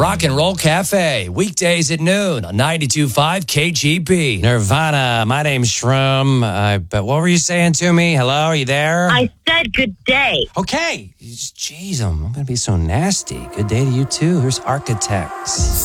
Rock and Roll Cafe, weekdays at noon on 92.5 KGB. Nirvana, my name's Shroom. But what were you saying to me? Hello, are you there? I said good day. Okay. Jeez, I'm going to be so nasty. Good day to you, too. Here's Architects.